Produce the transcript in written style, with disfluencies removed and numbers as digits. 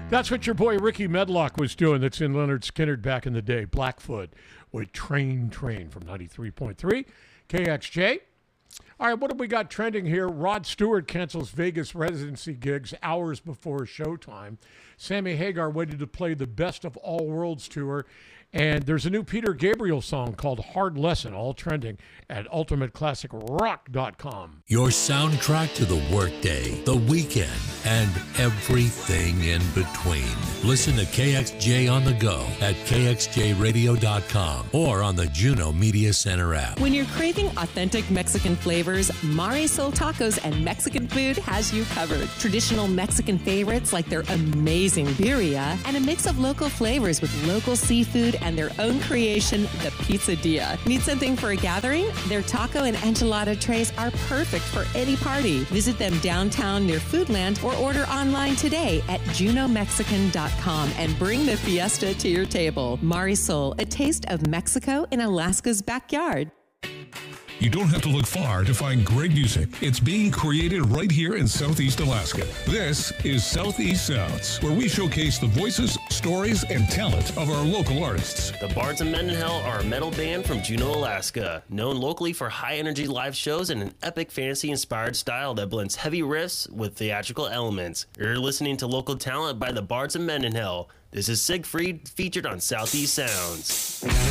That's what your boy Ricky Medlock was doing. That's in Leonard Skinner back in the day. Blackfoot with Train from 93.3 KXJ. All right, what have we got trending here? Rod Stewart cancels Vegas residency gigs hours before showtime. Sammy Hagar waited to play the Best of All Worlds tour. And there's a new Peter Gabriel song called Hard Lesson, all trending at ultimateclassicrock.com. Your soundtrack to the workday, the weekend, and everything in between. Listen to KXJ on the go at kxjradio.com or on the Juno Media Center app. When you're craving authentic Mexican flavors, Marisol Tacos and Mexican Food has you covered. Traditional Mexican favorites like their amazing birria and a mix of local flavors with local seafood and their own creation, the Pizzadilla. Need something for a gathering? Their taco and enchilada trays are perfect for any party. Visit them downtown near Foodland or order online today at junomexican.com and bring the fiesta to your table. Marisol, a taste of Mexico in Alaska's backyard. You don't have to look far to find great music. It's being created right here in Southeast Alaska. This is Southeast Sounds, where we showcase the voices, stories, and talent of our local artists. The Bards of Mendenhall are a metal band from Juneau, Alaska, known locally for high-energy live shows and an epic fantasy-inspired style that blends heavy riffs with theatrical elements. You're listening to local talent by the Bards of Mendenhall. This is Siegfried, featured on Southeast Sounds.